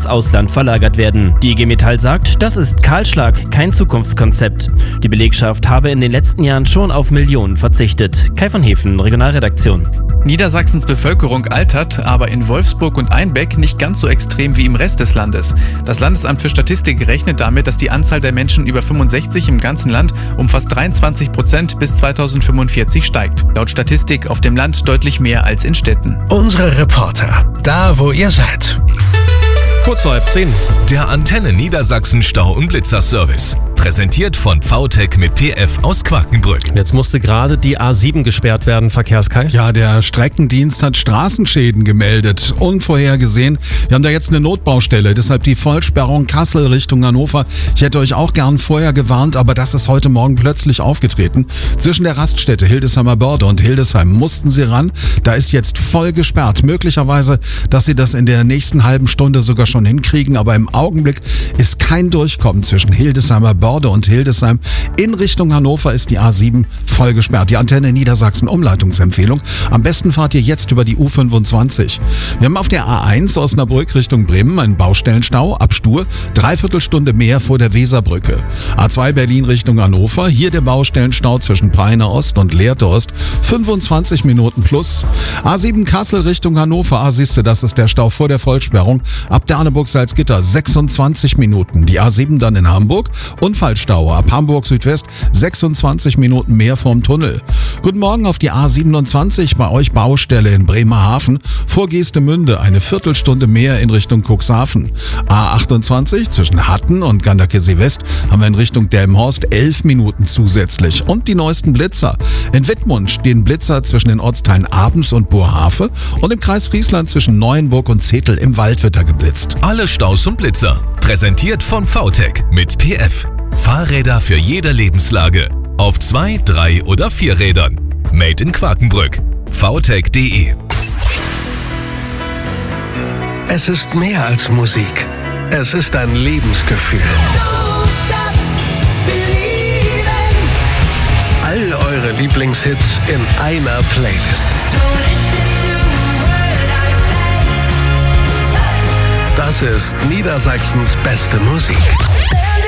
ins Ausland verlagert werden. Die IG Metall sagt, das ist Kahlschlag, kein Zukunftskonzept. Die Belegschaft habe in den letzten Jahren schon auf Millionen verzichtet. Kai von Hefen, Regionalredaktion. Niedersachsens Bevölkerung altert, aber in Wolfsburg und Einbeck nicht ganz so extrem wie im Rest des Landes. Das Landesamt für Statistik rechnet damit, dass die Anzahl der Menschen über 65 im ganzen Land um fast 23% bis 2045 steigt. Laut Statistik auf dem Land deutlich mehr als in Städten. Unsere Reporter, da wo ihr seid. Kurz vor 9:30. Der Antenne Niedersachsen Stau- und Blitzerservice. Präsentiert von VTech mit PF aus Quakenbrück. Jetzt musste gerade die A7 gesperrt werden, Verkehrskai. Ja, der Streckendienst hat Straßenschäden gemeldet. Unvorhergesehen. Wir haben da jetzt eine Notbaustelle, deshalb die Vollsperrung Kassel Richtung Hannover. Ich hätte euch auch gern vorher gewarnt, aber das ist heute Morgen plötzlich aufgetreten. Zwischen der Raststätte Hildesheimer Börde und Hildesheim mussten sie ran. Da ist jetzt voll gesperrt. Möglicherweise, dass sie das in der nächsten halben Stunde sogar schon hinkriegen, aber im Augenblick ist kein Durchkommen zwischen Hildesheimer Börde und Hildesheim. In Richtung Hannover ist die A7 voll gesperrt. Die Antenne Niedersachsen Umleitungsempfehlung. Am besten fahrt ihr jetzt über die U25. Wir haben auf der A1 Osnabrück Richtung Bremen einen Baustellenstau ab Stur, 3/4 Stunde mehr vor der Weserbrücke. A2 Berlin Richtung Hannover. Hier der Baustellenstau zwischen Peine Ost und Lehrte Ost. 25 Minuten plus. A7 Kassel Richtung Hannover. Siehste, das ist der Stau vor der Vollsperrung. Ab Derneburg-Salzgitter 26 Minuten. Die A7 dann in Hamburg. Unfallstau ab Hamburg Südwest 26 Minuten mehr vorm Tunnel. Guten Morgen auf die A27, bei euch Baustelle in Bremerhaven. Vor Geestemünde eine Viertelstunde mehr in Richtung Cuxhaven. A28 zwischen Hatten und Ganderkesee West haben wir in Richtung Delmenhorst 11 Minuten zusätzlich. Und die neuesten Blitzer. In Wittmund stehen Blitzer zwischen den Ortsteilen Abens und Burhafe und im Kreis Friesland zwischen Neuenburg und Zetel im Wald wird da geblitzt. Alle Staus und Blitzer. Präsentiert von VTech mit PF. Fahrräder für jede Lebenslage. Auf 2, 3 oder 4 Rädern. Made in Quakenbrück. vtech.de. Es ist mehr als Musik. Es ist ein Lebensgefühl. All eure Lieblingshits in einer Playlist. Das ist Niedersachsens beste Musik.